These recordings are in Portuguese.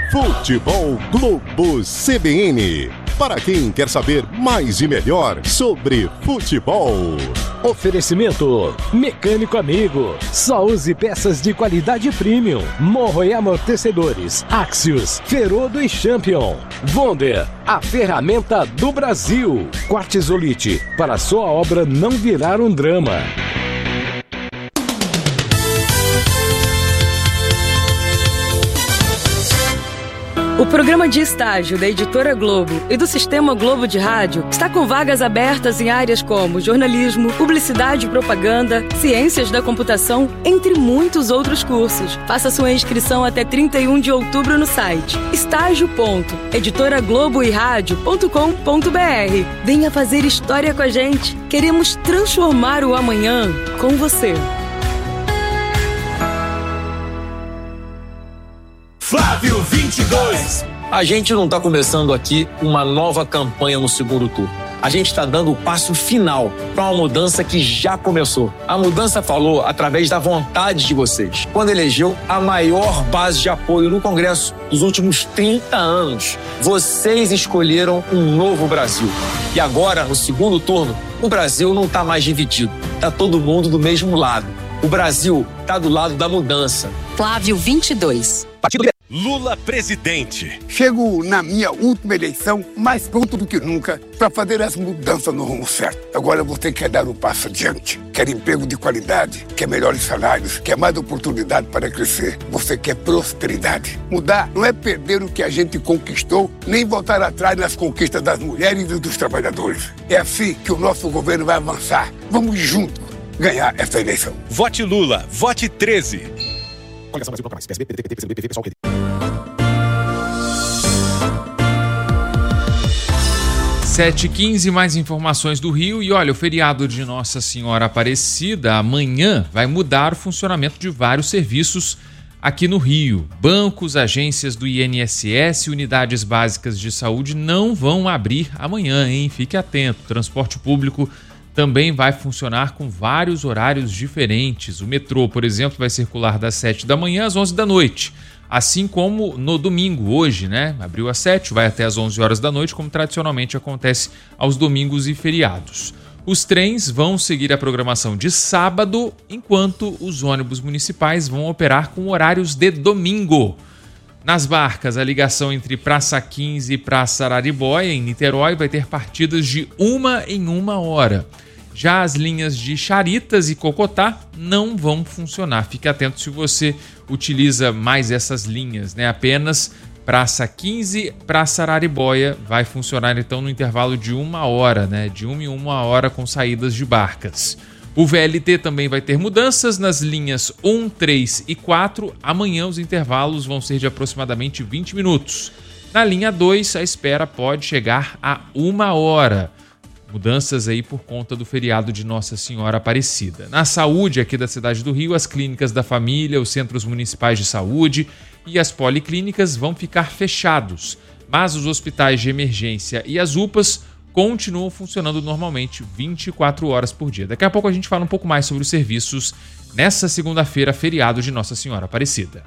Futebol Globo CBN. Para quem quer saber mais e melhor sobre futebol. Oferecimento Mecânico Amigo. Só use peças de qualidade premium. Morro e amortecedores. Axios, Ferodo e Champion. Wonder, a ferramenta do Brasil. Quartzolite, para sua obra não virar um drama. O programa de estágio da Editora Globo e do Sistema Globo de Rádio está com vagas abertas em áreas como jornalismo, publicidade e propaganda, ciências da computação, entre muitos outros cursos. Faça sua inscrição até 31 de outubro no site estágio.editoragloboeradio.com.br. Venha fazer história com a gente. Queremos transformar o amanhã com você. Flávio 22. A gente não está começando aqui uma nova campanha no segundo turno. A gente está dando o passo final para uma mudança que já começou. A mudança falou através da vontade de vocês. Quando elegeu a maior base de apoio no Congresso dos últimos 30 anos, vocês escolheram um novo Brasil. E agora, no segundo turno, o Brasil não está mais dividido. Está todo mundo do mesmo lado. O Brasil está do lado da mudança. Flávio 22. Partido Lula presidente. Chego na minha última eleição mais pronto do que nunca para fazer as mudanças no rumo certo. Agora você quer dar um passo adiante, quer emprego de qualidade, quer melhores salários, quer mais oportunidade para crescer. Você quer prosperidade. Mudar não é perder o que a gente conquistou, nem voltar atrás nas conquistas das mulheres e dos trabalhadores. É assim que o nosso governo vai avançar. Vamos juntos ganhar essa eleição. Vote Lula, vote 13. Coligação Brasil Proclamais. PSB, PDT, PCdoB, PSOL, PT. 7h15, mais informações do Rio. E olha, o feriado de Nossa Senhora Aparecida amanhã vai mudar o funcionamento de vários serviços aqui no Rio. Bancos, agências do INSS e unidades básicas de saúde não vão abrir amanhã, hein? Fique atento. Transporte público também vai funcionar com vários horários diferentes. O metrô, por exemplo, vai circular das 7 da manhã às 11 da noite. Assim como no domingo, hoje, né? Abriu às 7, vai até às 11 horas da noite, como tradicionalmente acontece aos domingos e feriados. Os trens vão seguir a programação de sábado, enquanto os ônibus municipais vão operar com horários de domingo. Nas barcas, a ligação entre Praça 15 e Praça Araribóia, em Niterói, vai ter partidas de 1 em 1 hora. Já as linhas de Charitas e Cocotá não vão funcionar. Fique atento se você utiliza mais essas linhas, né? Apenas Praça 15, Praça Araribóia vai funcionar então no intervalo de 1 hora, né? De 1 em 1 hora com saídas de barcas. O VLT também vai ter mudanças nas linhas 1, 3 e 4. Amanhã os intervalos vão ser de aproximadamente 20 minutos. Na linha 2, a espera pode chegar a 1 hora. Mudanças aí por conta do feriado de Nossa Senhora Aparecida. Na saúde aqui da cidade do Rio, as clínicas da família, os centros municipais de saúde e as policlínicas vão ficar fechados. Mas os hospitais de emergência e as UPAs continuam funcionando normalmente 24 horas por dia. Daqui a pouco a gente fala um pouco mais sobre os serviços nessa segunda-feira, feriado de Nossa Senhora Aparecida.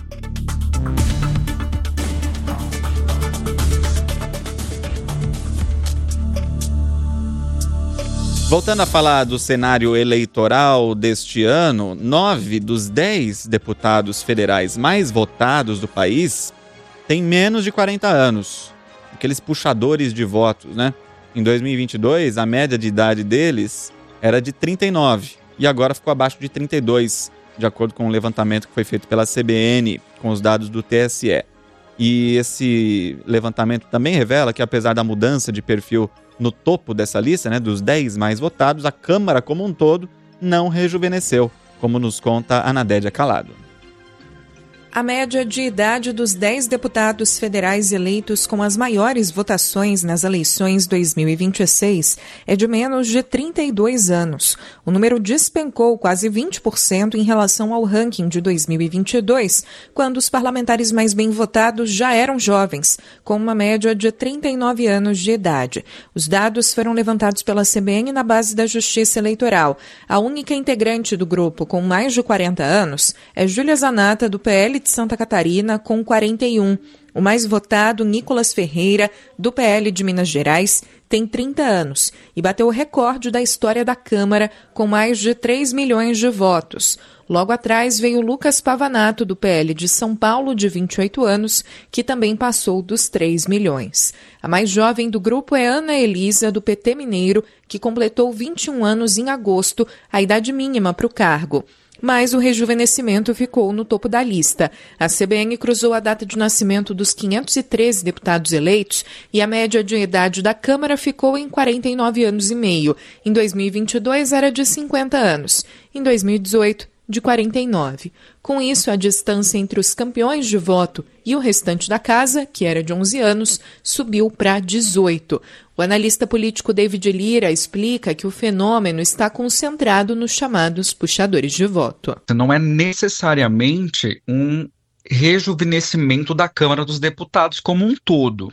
Voltando a falar do cenário eleitoral deste ano, 9 dos 10 deputados federais mais votados do país têm menos de 40 anos. Aqueles puxadores de votos, né? Em 2022, a média de idade deles era de 39 e agora ficou abaixo de 32, de acordo com um levantamento que foi feito pela CBN com os dados do TSE. E esse levantamento também revela que, apesar da mudança de perfil no topo dessa lista, né, dos 10 mais votados, a Câmara como um todo não rejuvenesceu, como nos conta a Nadédia Calado. A média de idade dos 10 deputados federais eleitos com as maiores votações nas eleições 2026 é de menos de 32 anos. O número despencou quase 20% em relação ao ranking de 2022, quando os parlamentares mais bem votados já eram jovens, com uma média de 39 anos de idade. Os dados foram levantados pela CBN na base da Justiça Eleitoral. A única integrante do grupo com mais de 40 anos é Júlia Zanata, do PL de Santa Catarina, com 41. O mais votado, Nicolas Ferreira, do PL de Minas Gerais, tem 30 anos e bateu o recorde da história da Câmara, com mais de 3 milhões de votos. Logo atrás veio Lucas Pavanato, do PL de São Paulo, de 28 anos, que também passou dos 3 milhões. A mais jovem do grupo é Ana Elisa, do PT Mineiro, que completou 21 anos em agosto, a idade mínima para o cargo. Mas o rejuvenescimento ficou no topo da lista. A CBN cruzou a data de nascimento dos 513 deputados eleitos e a média de idade da Câmara ficou em 49 anos e meio. Em 2022 era de 50 anos. Em 2018, de 49. Com isso, a distância entre os campeões de voto e o restante da casa, que era de 11 anos, subiu para 18. O analista político David Lira explica que o fenômeno está concentrado nos chamados puxadores de voto. Não é necessariamente um rejuvenescimento da Câmara dos Deputados como um todo.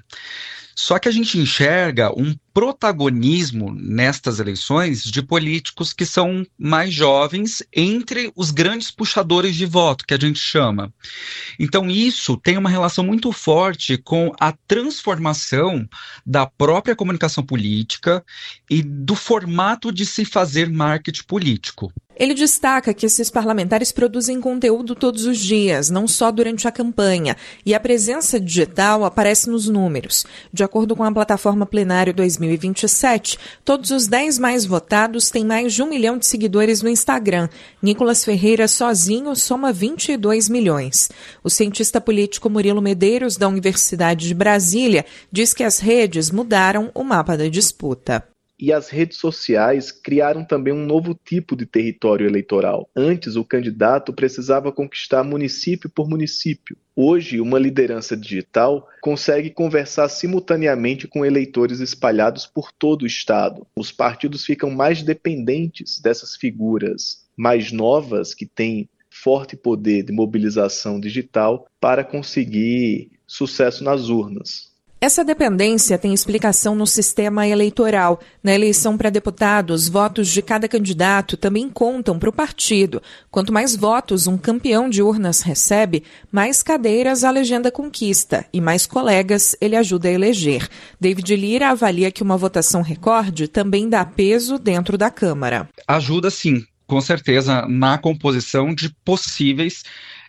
Só que a gente enxerga um protagonismo nestas eleições de políticos que são mais jovens entre os grandes puxadores de voto, que a gente chama. Então isso tem uma relação muito forte com a transformação da própria comunicação política e do formato de se fazer marketing político. Ele destaca que esses parlamentares produzem conteúdo todos os dias, não só durante a campanha, e a presença digital aparece nos números. De acordo com a plataforma Plenário 2027, todos os 10 mais votados têm mais de 1 milhão de seguidores no Instagram. Nicolas Ferreira sozinho soma 22 milhões. O cientista político Murilo Medeiros, da Universidade de Brasília, diz que as redes mudaram o mapa da disputa. E as redes sociais criaram também um novo tipo de território eleitoral. Antes, o candidato precisava conquistar município por município. Hoje, uma liderança digital consegue conversar simultaneamente com eleitores espalhados por todo o estado. Os partidos ficam mais dependentes dessas figuras mais novas que têm forte poder de mobilização digital para conseguir sucesso nas urnas. Essa dependência tem explicação no sistema eleitoral. Na eleição para deputado, os votos de cada candidato também contam para o partido. Quanto mais votos um campeão de urnas recebe, mais cadeiras a legenda conquista e mais colegas ele ajuda a eleger. David Lira avalia que uma votação recorde também dá peso dentro da Câmara. Ajuda, sim, com certeza, na composição de possíveis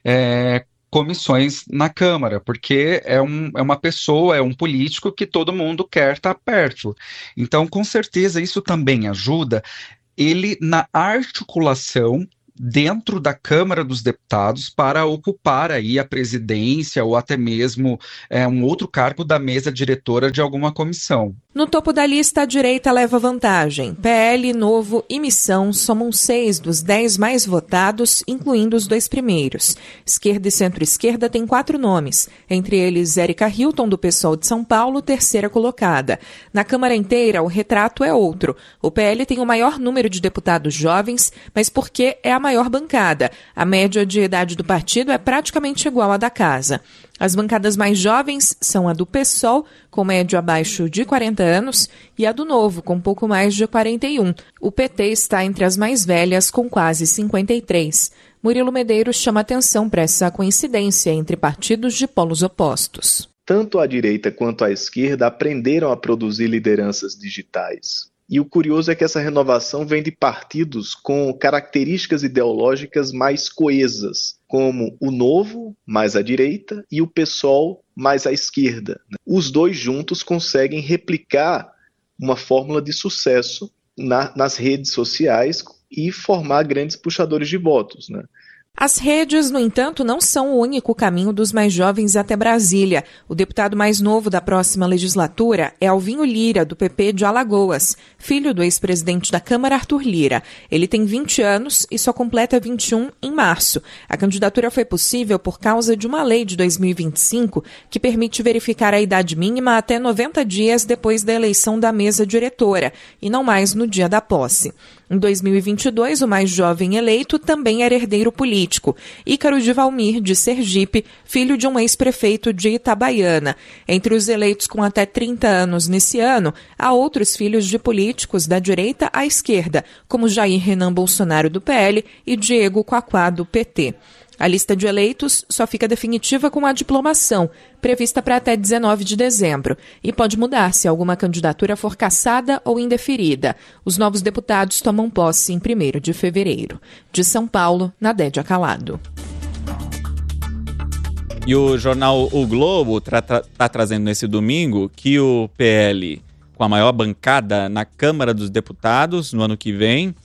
comissões na Câmara, porque é uma pessoa, é um político que todo mundo quer estar perto. Então, com certeza, isso também ajuda ele na articulação dentro da Câmara dos Deputados para ocupar aí a presidência ou até mesmo um outro cargo da mesa diretora de alguma comissão. No topo da lista, a direita leva vantagem. PL, Novo e Missão somam 6 dos 10 mais votados, incluindo os 2 primeiros. Esquerda e centro-esquerda têm 4 nomes, entre eles Érica Hilton, do PSOL de São Paulo, terceira colocada. Na Câmara inteira, o retrato é outro. O PL tem o maior número de deputados jovens, mas porque é a maior bancada. A média de idade do partido é praticamente igual à da casa. As bancadas mais jovens são a do PSOL, com média abaixo de 40 anos, e a do Novo, com pouco mais de 41. O PT está entre as mais velhas, com quase 53. Murilo Medeiros chama atenção para essa coincidência entre partidos de polos opostos. Tanto a direita quanto a esquerda aprenderam a produzir lideranças digitais. E o curioso é que essa renovação vem de partidos com características ideológicas mais coesas, como o Novo, mais à direita, e o PSOL, mais à esquerda. Os dois juntos conseguem replicar uma fórmula de sucesso nas redes sociais e formar grandes puxadores de votos, né? As redes, no entanto, não são o único caminho dos mais jovens até Brasília. O deputado mais novo da próxima legislatura é Alvinho Lira, do PP de Alagoas, filho do ex-presidente da Câmara, Arthur Lira. Ele tem 20 anos e só completa 21 em março. A candidatura foi possível por causa de uma lei de 2025 que permite verificar a idade mínima até 90 dias depois da eleição da mesa diretora, e não mais no dia da posse. Em 2022, o mais jovem eleito também era herdeiro político, Ícaro de Valmir, de Sergipe, filho de um ex-prefeito de Itabaiana. Entre os eleitos com até 30 anos nesse ano, há outros filhos de políticos da direita à esquerda, como Jair Renan Bolsonaro, do PL, e Diego Quaquá, do PT. A lista de eleitos só fica definitiva com a diplomação, prevista para até 19 de dezembro, e pode mudar se alguma candidatura for cassada ou indeferida. Os novos deputados tomam posse em 1º de fevereiro. De São Paulo, Nadédia Calado. E o jornal O Globo está trazendo nesse domingo que o PL, com a maior bancada na Câmara dos Deputados no ano que vem,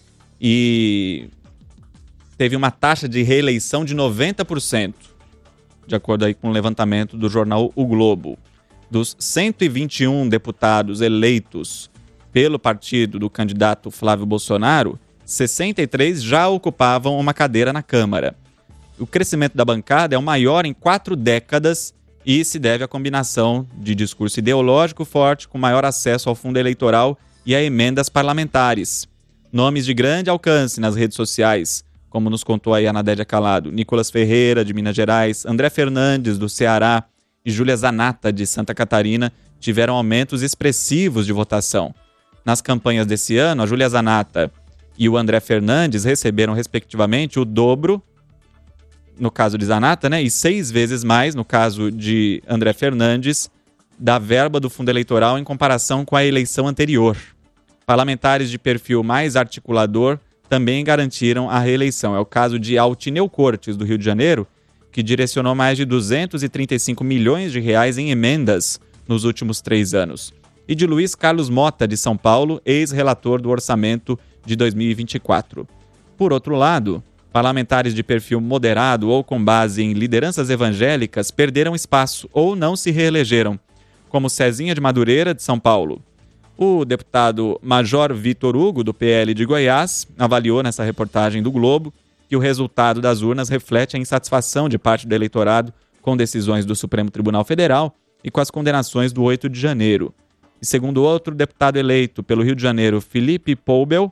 e teve uma taxa de reeleição de 90%, de acordo aí com o levantamento do jornal O Globo. Dos 121 deputados eleitos pelo partido do candidato Flávio Bolsonaro, 63 já ocupavam uma cadeira na Câmara. O crescimento da bancada é o maior em 4 décadas e se deve à combinação de discurso ideológico forte com maior acesso ao fundo eleitoral e a emendas parlamentares. Nomes de grande alcance nas redes sociais, como nos contou aí a Nadédia Calado, Nicolas Ferreira, de Minas Gerais, André Fernandes, do Ceará, e Júlia Zanata, de Santa Catarina, tiveram aumentos expressivos de votação. Nas campanhas desse ano, a Júlia Zanata e o André Fernandes receberam, respectivamente, o dobro, no caso de Zanata, e 6 vezes mais, no caso de André Fernandes, da verba do fundo eleitoral em comparação com a eleição anterior. Parlamentares de perfil mais articulador também garantiram a reeleição. É o caso de Altineu Cortes, do Rio de Janeiro, que direcionou mais de 235 milhões de reais em emendas nos últimos 3 anos. E de Luiz Carlos Mota, de São Paulo, ex-relator do orçamento de 2024. Por outro lado, parlamentares de perfil moderado ou com base em lideranças evangélicas perderam espaço ou não se reelegeram, como Cezinha de Madureira, de São Paulo. O deputado Major Vitor Hugo, do PL de Goiás, avaliou nessa reportagem do Globo que o resultado das urnas reflete a insatisfação de parte do eleitorado com decisões do Supremo Tribunal Federal e com as condenações do 8 de janeiro. E segundo outro deputado eleito pelo Rio de Janeiro, Felipe Poubel,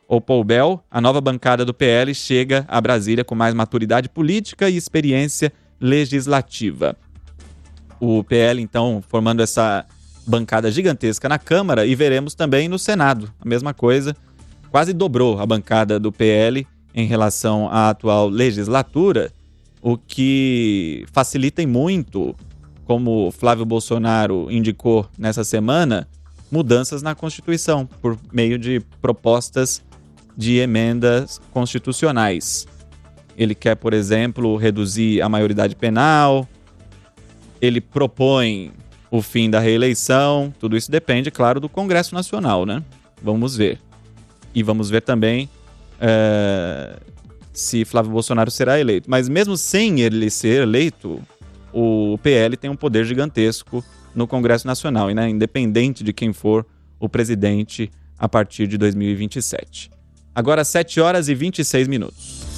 a nova bancada do PL chega a Brasília com mais maturidade política e experiência legislativa. O PL, então, formando essa bancada gigantesca na Câmara, e veremos também no Senado a mesma coisa, quase dobrou a bancada do PL em relação à atual legislatura, o que facilita muito, como Flávio Bolsonaro indicou nessa semana, mudanças na Constituição, por meio de propostas de emendas constitucionais. Ele quer, por exemplo, reduzir a maioridade penal, ele propõe o fim da reeleição, tudo isso depende, claro, do Congresso Nacional, né? Vamos ver. E vamos ver também se Flávio Bolsonaro será eleito. Mas mesmo sem ele ser eleito, o PL tem um poder gigantesco no Congresso Nacional, né? Independente de quem for o presidente a partir de 2027. Agora 7h26.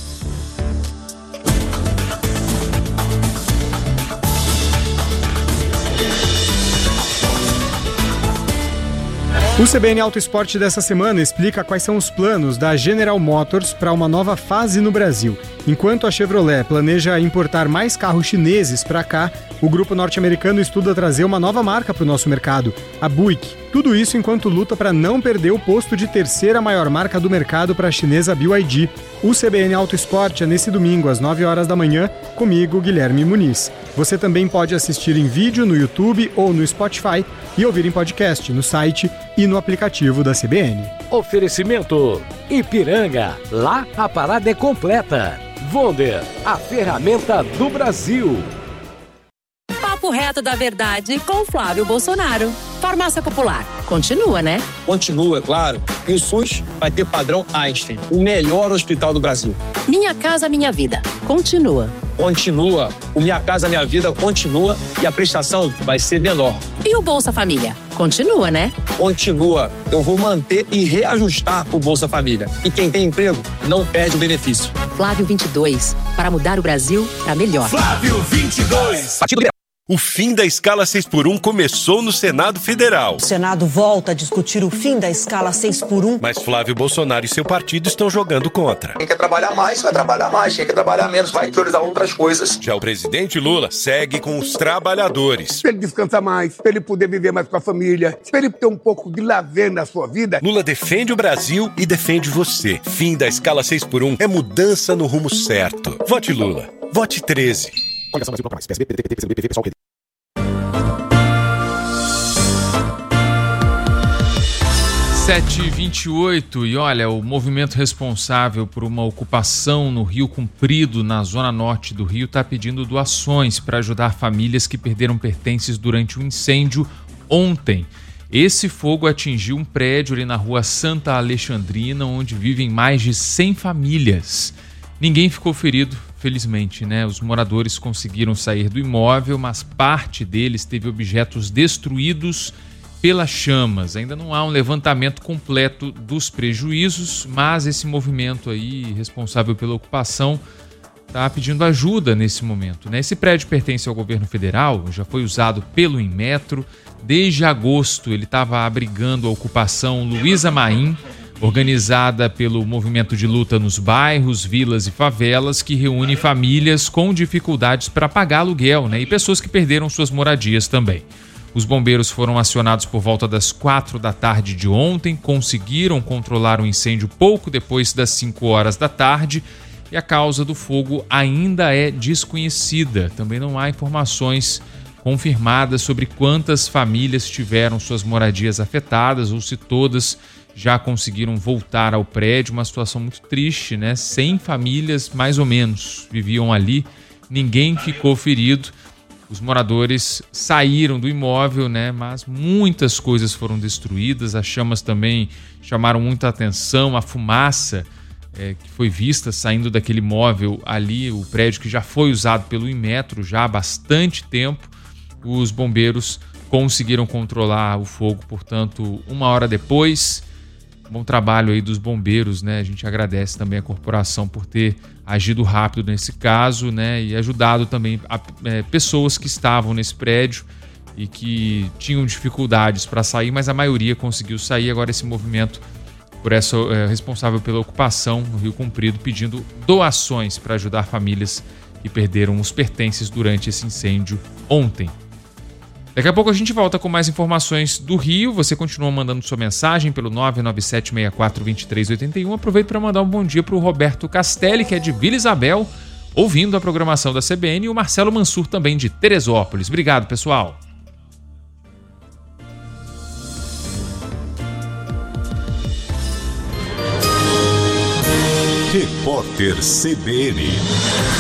O CBN Auto Esporte dessa semana explica quais são os planos da General Motors para uma nova fase no Brasil. Enquanto a Chevrolet planeja importar mais carros chineses para cá, o grupo norte-americano estuda trazer uma nova marca para o nosso mercado, a Buick. Tudo isso enquanto luta para não perder o posto de terceira maior marca do mercado para a chinesa BYD. O CBN Auto Esporte é nesse domingo às 9h da manhã, comigo, Guilherme Muniz. Você também pode assistir em vídeo no YouTube ou no Spotify e ouvir em podcast no site e no aplicativo da CBN. Oferecimento Ipiranga, lá a parada é completa. Wonder, a ferramenta do Brasil. Papo reto da verdade com Flávio Bolsonaro. Farmácia Popular. Continua, né? Continua, claro. E o SUS vai ter padrão Einstein, o melhor hospital do Brasil. Minha Casa Minha Vida. Continua. Continua. O Minha Casa Minha Vida continua e a prestação vai ser menor. E o Bolsa Família? Continua, né? Continua. Eu vou manter e reajustar o Bolsa Família. E quem tem emprego não perde o benefício. Flávio 22. Para mudar o Brasil para melhor. Flávio 22. Partido Liberal. O fim da escala 6x1 começou no Senado Federal. O Senado volta a discutir o fim da escala 6x1. Mas Flávio Bolsonaro e seu partido estão jogando contra. Quem quer trabalhar mais, vai trabalhar mais. Quem quer trabalhar menos, vai priorizar outras coisas. Já o presidente Lula segue com os trabalhadores. Para ele descansar mais, para ele poder viver mais com a família, para ele ter um pouco de lazer na sua vida. Lula defende o Brasil e defende você. Fim da escala 6x1 é mudança no rumo certo. Vote Lula. Vote 13. Coligação Brasil Bloco Mais. PSB, PDT, PCdoB, PSOL, 7h28, e olha, o movimento responsável por uma ocupação no Rio Comprido, na zona norte do Rio, está pedindo doações para ajudar famílias que perderam pertences durante um incêndio ontem. Esse fogo atingiu um prédio ali na rua Santa Alexandrina, onde vivem mais de 100 famílias. Ninguém ficou ferido, felizmente, né? Os moradores conseguiram sair do imóvel, mas parte deles teve objetos destruídos pelas chamas. Ainda não há um levantamento completo dos prejuízos, mas esse movimento aí, responsável pela ocupação, está pedindo ajuda nesse momento, né? Esse prédio pertence ao governo federal, já foi usado pelo Inmetro. Desde agosto ele estava abrigando a ocupação Luísa Maim, organizada pelo Movimento de Luta nos Bairros, Vilas e Favelas, que reúne famílias com dificuldades para pagar aluguel, né? E pessoas que perderam suas moradias também. Os bombeiros foram acionados por volta das 4 da tarde de ontem, conseguiram controlar o incêndio pouco depois das 5 horas da tarde e a causa do fogo ainda é desconhecida. Também não há informações confirmadas sobre quantas famílias tiveram suas moradias afetadas ou se todas já conseguiram voltar ao prédio. Uma situação muito triste, né? 100 famílias, mais ou menos, viviam ali, ninguém ficou ferido. Os moradores saíram do imóvel, né? Mas muitas coisas foram destruídas. As chamas também chamaram muita atenção. A fumaça que foi vista saindo daquele imóvel ali, o prédio que já foi usado pelo Inmetro já há bastante tempo. Os bombeiros conseguiram controlar o fogo, portanto, 1 hora depois. Bom trabalho aí dos bombeiros, né? A gente agradece também a corporação por ter agido rápido nesse caso, né? E ajudado também pessoas que estavam nesse prédio e que tinham dificuldades para sair, mas a maioria conseguiu sair. Agora esse movimento por essa responsável pela ocupação no Rio Comprido, pedindo doações para ajudar famílias que perderam os pertences durante esse incêndio ontem. Daqui a pouco a gente volta com mais informações do Rio. Você continua mandando sua mensagem pelo 997642381. Aproveito para mandar um bom dia para o Roberto Castelli, que é de Vila Isabel, ouvindo a programação da CBN, e o Marcelo Mansur, também de Teresópolis. Obrigado, pessoal. Repórter CBN.